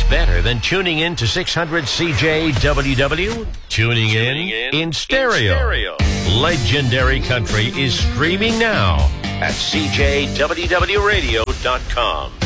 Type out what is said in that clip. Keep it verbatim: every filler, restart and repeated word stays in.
better than tuning in to six hundred C J W W? Tuning, tuning in, in in stereo. In stereo. Legendary Country is streaming now at C J W W radio dot com.